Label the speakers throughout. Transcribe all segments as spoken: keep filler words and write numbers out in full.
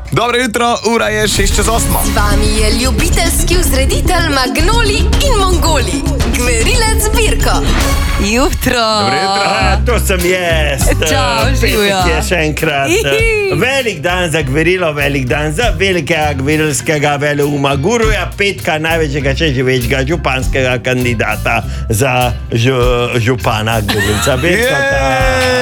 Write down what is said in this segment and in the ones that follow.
Speaker 1: Dobro jutro, ura je šest čez osmo.
Speaker 2: Z vami je ljubiteljski vzreditelj Magnoli in Mongoli, Gverilec Birko. Jutro.
Speaker 1: Dobro jutro.
Speaker 3: A, to sem jaz.
Speaker 2: Čau, živijo.
Speaker 3: Petek je še enkrat. Velik dan za Gverilo, velik dan za velikega gverilskega veleuma guruja, petka največjega še živečega županskega kandidata za žu, župana Gverilca Birkota.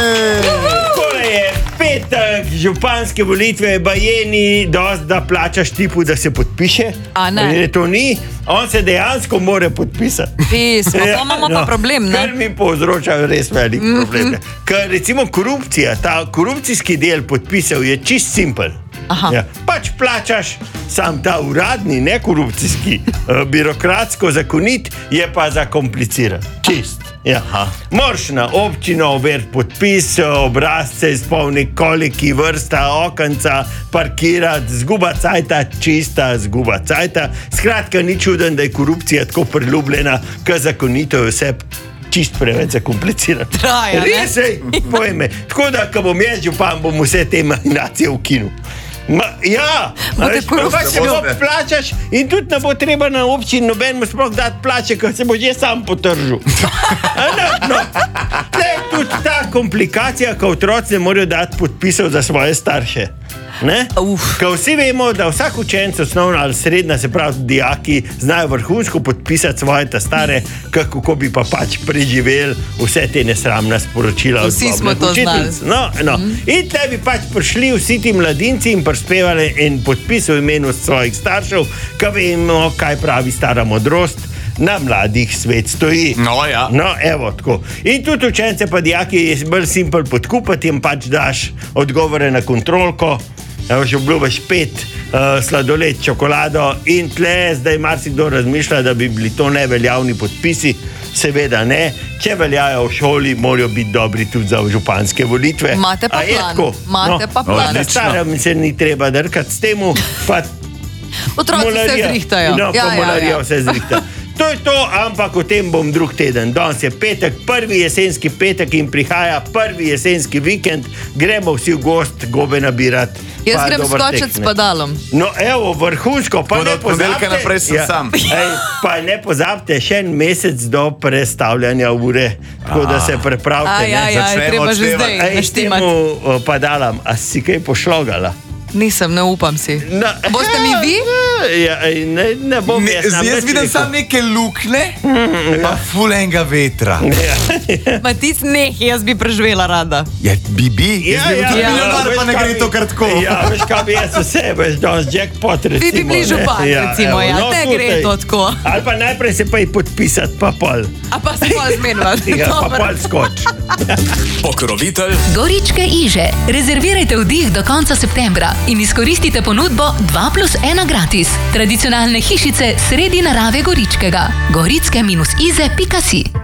Speaker 3: Petek, županske volitve, bajeni, dost, da plačaš tipu, da se podpiše.
Speaker 2: A ne?
Speaker 3: To ni, on se dejansko more podpisati.
Speaker 2: Pismo, pa imamo pa problem, ne?
Speaker 3: Kar mi povzroča res velik problem. Mm-hmm. Ker recimo korupcija, ta korupcijski del podpisov je čist simpel. Ja, pač plačaš, sam ta uradni, ne korupcijski, birokratsko zakonit, je pa zakompliciran. Čist. Ja. Moraš na občino overiti podpis, obrazce izpolniti, koliki vrsta, okenca, parkirati, zguba cajta, čista zguba cajta. Skratka, ni čuden, da je korupcija tako priljubljena, ker zakonito je vse čist preveč zakomplicirano.
Speaker 2: Traja, ne?
Speaker 3: Res je, povej me. Tako da, ko bom jaz župan, bom vse te mahinacije ukinil. Ma, ja, veš, pa se bo plačaš in tudi ne bo treba na občini nobenemu sploh dati plače, ker se bo že sam potržil. No, no. To je tudi ta komplikacija, ko otroci ne morajo dati podpisov za svoje starše. Ker vsi vemo, da vsak učenec osnovna ali srednja, se pravi dijaki, znajo vrhunsko podpisati svoje ta stare, kako bi pa pač preživeli vse te nesramna sporočila.
Speaker 2: Vsi smo to znali.
Speaker 3: No, no. Mm. In te bi pač prišli vsi ti mladinci in prispevali en podpis v imenu svojih staršev, ki vemo, kaj pravi stara modrost. Na mladih svet stoji.
Speaker 1: No, ja.
Speaker 3: No, evo, tako. In tudi učence pa dijaki je bolj simpel podkupati, jim pač daš odgovore na kontrolko, evo, že obljubaš pet uh, sladoled, čokolado in tle zdaj marsikdo razmišlja, da bi bili to neveljavni podpisi. Seveda ne. Če veljajo v šoli, morajo biti dobri tudi za županske volitve.
Speaker 2: Mate pa plan. Mate pa plan.
Speaker 3: Da staram se ni treba drkati s temu, pa
Speaker 2: otroci
Speaker 3: molarija.
Speaker 2: Se zrihtajo.
Speaker 3: No,
Speaker 2: ja,
Speaker 3: pa molarija
Speaker 2: ja, ja.
Speaker 3: vse zrihta. To je to, ampak o tem bom drug teden. Danes je petek, prvi jesenski petek in prihaja prvi jesenski vikend. Gremo vsi v gost gobe nabirati.
Speaker 2: Jaz grem skočiti s padalom.
Speaker 3: No, evo, vrhunsko. Pa ne pozabite,
Speaker 1: naprej sem
Speaker 3: ja,
Speaker 1: sam.
Speaker 3: Ej, pa ne pozabite, še en mesec do prestavljanja ure. Tako da se prepravite.
Speaker 2: Ja, ja, treba že zdaj
Speaker 3: naštimati. Ej, s temu padalam, a si kaj pošlogala?
Speaker 2: Nisem, ne upam si.
Speaker 3: No,
Speaker 2: boste mi vi?
Speaker 3: Ja, ne, ne bom
Speaker 1: ne,
Speaker 3: jaz.
Speaker 1: Jaz vidim sam neke lukne, mm, pa ja. Ful enega vetra.
Speaker 3: Ja.
Speaker 2: Matic, neh, jaz bi preživela rada.
Speaker 1: Ja, bi bi?
Speaker 3: Ja,
Speaker 1: jaz bi
Speaker 3: ja,
Speaker 1: ja,
Speaker 3: ja,
Speaker 1: ja, pa ne gre to kar tako.
Speaker 3: Ja, veš, kaj bi jaz vse, veš, danes jackpot, recimo.
Speaker 2: Vi bi bili župan, ja, recimo, evo, ja, no, te gre to tako.
Speaker 3: Ali pa najprej se pa ji podpisati, pa pol.
Speaker 2: A pa se pol zmenjati.
Speaker 3: Ja, pa pol skoč.
Speaker 4: Pokrovitelj
Speaker 5: Goričke Iže. Rezervirajte vdih do konca septembra in izkoristite ponudbo dva plus ena gratis. Tradicionalne hišice sredi narave Goričkega. Goričke ize pika si.